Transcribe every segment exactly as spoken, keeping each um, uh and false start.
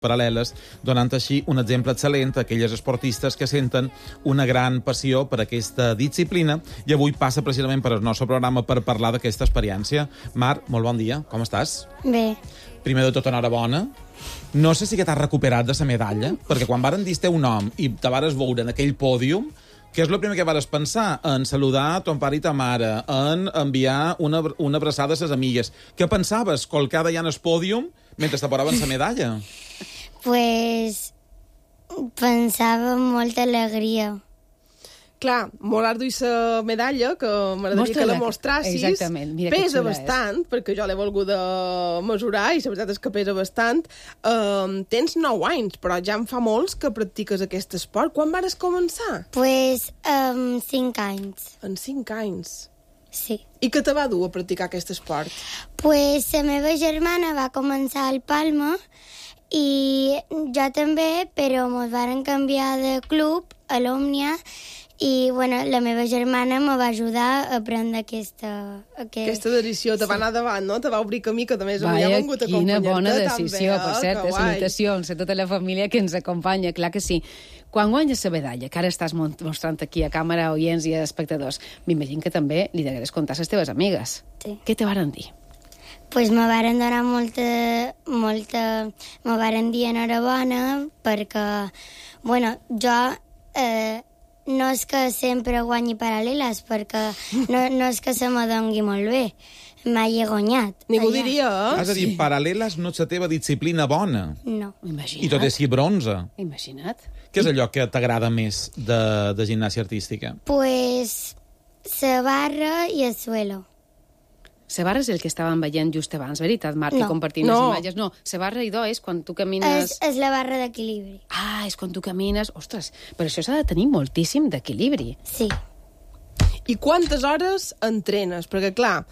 paral·leles, donant així un exemple excel·lent a aquelles esportistes que senten una gran passió per aquesta disciplina, i avui passa precisament per el nostre programa per parlar d'aquesta experiència. Mar, molt bon dia, com estàs? Bé. Primer de tot, enhorabona. No sé si que t'has recuperat de la medalla, perquè quan varen dir un nom i te vares veure en aquell pòdium, què és el primer que vares pensar? En saludar ton pare i ta mare, en enviar una, una abraçada a ses amigues. Què pensaves, colcada ja en el pòdium, mentre te posaven la medalla? Pues pensava amb molta alegria. Clar, molt ardu i la medalla, que m'agradaria que la mostrassis. Exactament. Mira pesa bastant, és. Perquè jo l'he volgut mesurar, i la veritat és que pesa bastant. Uh, tens nou anys, però ja en fa molts que practiques aquest esport. Quan vares començar? Pues um, cinc anys. En cinc anys? Sí. I què te va dur a practicar aquest esport? Pues la meva germana va començar al Palma, i jo també, però mos varen canviar de club a l'Òmnia, i bueno, la meva germana me va ajudar a aprendre aquesta... Aquest... Aquesta decisió, te va anar davant, no? Te va obrir camí, que també és on hi ha vingut a acompanyar-te. Quina bona decisió, també, per cert, eh? Salutacions a tota la família que ens acompanya, clar que sí. Quan guanyes la medalla, que ara estàs mostrant aquí a càmera, oients i espectadors, m'imagino que també li degueres contar a les teves amigues. Sí. Què te varen dir? Pues me varen donar molta... molta me varen dir enhorabona, perquè, bueno, jo... Eh, no és que sempre guanyi paral·leles, perquè no, no és que se me dongui molt bé. Mai he guanyat. Ningú diria, eh? És a dir, sí. Paral·leles no és la teva disciplina bona. No. Imagina't. I tot és si bronze. Imagina't. Què és allò que t'agrada més de, de gimnàsia artística? Pues la barra i el suelo. La barra és el que estàvem veient just abans, veritat, Marc, no. que compartim no. les imatges. No, la barra, idò, és quan tu camines... És, és la barra d'equilibri. Ah, és quan tu camines... Ostres, però això s'ha de tenir moltíssim d'equilibri. Sí. I quantes hores entrenes? Perquè, clar,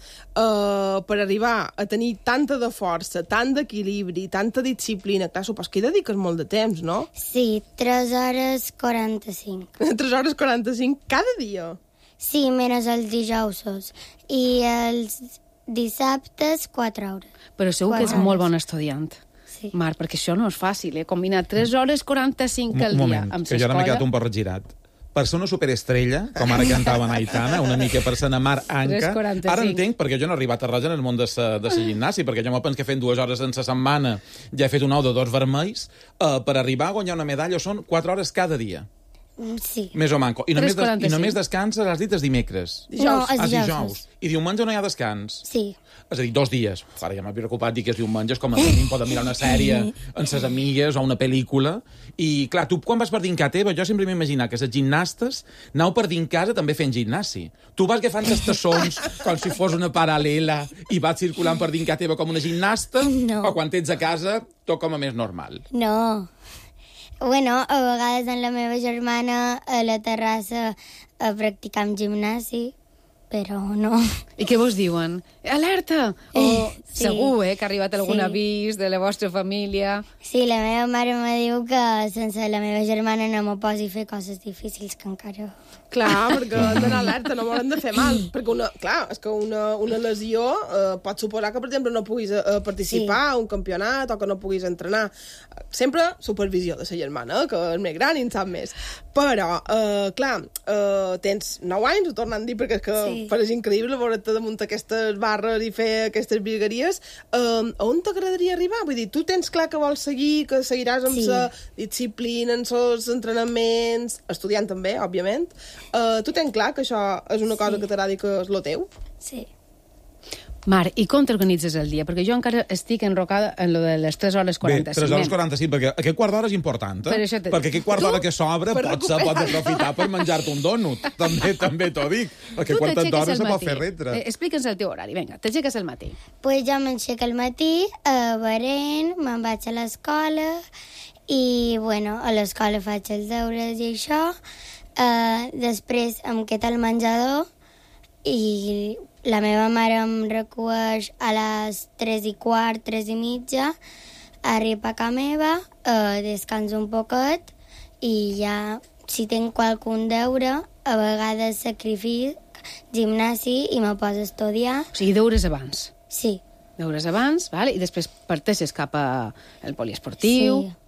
uh, per arribar a tenir tanta de força, tant d'equilibri, tanta disciplina, clar, supos que hi dediques molt de temps, no? Sí, tres hores quaranta-cinc. tres hores quaranta-cinc cada dia? Sí, menys els dijous. I els dissabtes, quatre hores. Però segur que ets hores. molt bon estudiant. Sí. Marc, perquè això no és fàcil, eh? Combinar tres hores quaranta-cinc al Un dia moment, amb que jo ara m'he quedat un poc regirat. Per ser una superestrella, com ara cantava Aitana, una mica per ser Mar Anca, ara entenc, perquè jo no he arribat a res en el món de sa, de sa gimnàsia, perquè jo m'ho penso que fent dues hores en sa setmana ja he fet un ou de dos vermells, uh, per arribar a guanyar una medalla són quatre hores cada dia. Sí. Més o manco. I només, des, i només descanses, has dit, els dimecres. Dijous. No, els dijous. Ah, dijous. I diumenge no hi ha descans. Sí. És a dir, dos dies. Ara ja m'he preocupat dir que els diumenges, com a mínim, poden mirar una sèrie amb ses amigues o una pel·lícula. I, clar, tu quan vas per dins casa teva, jo sempre m'imaginar que les gimnastes anau per dins casa també fent gimnàsia. Tu vas agafant les tassons com si fos una paral·lela i vas circulant per dins casa teva com una gimnasta? No. O quan ets a casa, tot com a més normal? No. Bueno, a vegades amb la meva germana a la terrassa a practicar amb gimnàsia, però no. I què vos diuen? Alerta! O sí. Segur, eh, que ha arribat algun Sí. avís de la vostra família. Sí, la meva mare me diu que sense la meva germana no me posi a fer coses difícils, que encara... Clar, perquè han d'anar alerta, no volen de fer mal. Perquè, una, clar, és que una, una lesió eh, pot suposar que, per exemple, no puguis eh, participar sí. a un campionat o que no puguis entrenar. Sempre supervisió de la germana, que és més gran i en sap més. Però, eh, clar, eh, tens nou anys, ho tornen a dir, perquè és que sí. pareix increïble veure't damunt aquestes barres i fer aquestes virgueries. Eh, on t'agradaria arribar? Vull dir, tu tens clar que vols seguir, que seguiràs amb la sí. disciplina, amb els entrenaments, estudiant també, òbviament. Uh, tu tens clar que això és una cosa sí. que t'agradi, que és lo teu? Sí. Marc, i com t'organitzes el dia? Perquè jo encara estic enrocada en lo de les tres hores quaranta-cinc. Bé, tres hores quaranta-cinc, perquè aquest quart d'hora és important, eh? Per te... Perquè aquest quart d'hora que s'obre pots, pots aprofitar per menjar-te un dònut. També també t'ho dic. Perquè quart d'hora se pot fer retre. Eh, Explica'ns el teu horari, vinga, t'aixeques al matí. Pues jo m'aixeco al matí, a berent, me'n vaig a l'escola, i, bueno, a l'escola faig els deures i això. Uh, després em quedo al menjador i la meva mare em recueix a les tres i quart, tres i mitja, arribo a casa meva, uh, descanso un poquet i ja, si tinc qualcun deure, a vegades sacrific gimnàsia i me poso a estudiar. O sigui, deures abans. Sí. Deures abans, vale? I després parteixes cap al poliesportiu, Sí.